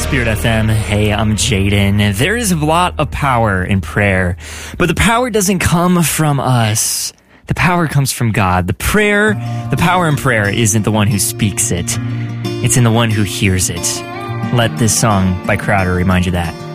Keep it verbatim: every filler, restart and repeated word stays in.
Spirit F M. Hey, I'm Jaden. There is a lot of power in prayer, but the power doesn't come from us. The power comes from God. The prayer, the power in prayer isn't the one who speaks it. It's in the one who hears it. Let this song by Crowder remind you that.